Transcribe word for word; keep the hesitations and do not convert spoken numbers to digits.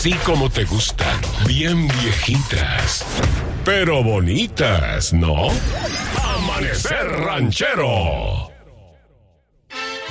Así como te gustan, bien viejitas, pero bonitas, ¿no? Amanecer Ranchero.